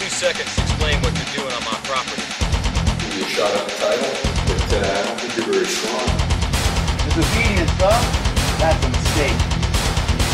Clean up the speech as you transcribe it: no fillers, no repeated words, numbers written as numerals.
seconds to explain what you're doing on my property. Give you a shot at the title, but I don't think you're very strong. Disobedience, huh? That's a mistake.